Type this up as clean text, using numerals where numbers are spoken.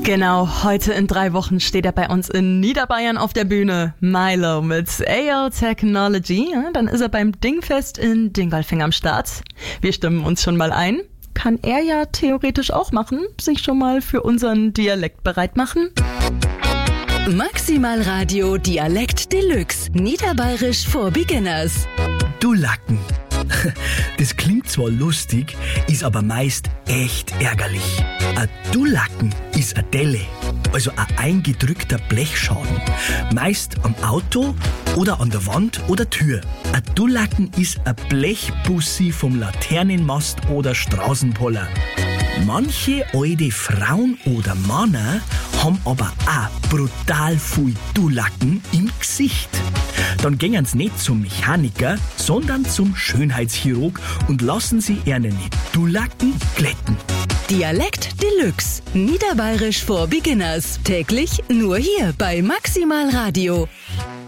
Genau, heute in 3 Wochen steht er bei uns in Niederbayern auf der Bühne. Milo mit AL Technology. Ja, dann ist er beim Dingfest in Dingolfing am Start. Wir stimmen uns schon mal ein. Kann er ja theoretisch auch machen, sich schon mal für unseren Dialekt bereit machen. Maximal Radio Dialekt Deluxe. Niederbayerisch for Beginners. Du Lacken. Das klingt zwar lustig, ist aber meist echt ärgerlich. Ein Dulacken ist eine Delle, also ein eingedrückter Blechschaden. Meist am Auto oder an der Wand oder Tür. Ein Dulacken ist ein Blechbussi vom Laternenmast oder Straßenpoller. Manche alte Frauen oder Männer haben aber auch brutal viel Dulacken im Gesicht. Dann gehen sie nicht zum Mechaniker, sondern zum Schönheitschirurg und lassen sie ihnen Dulacken glätten. Dialekt Deluxe. Niederbayerisch for Beginners. Täglich nur hier bei Maximal Radio.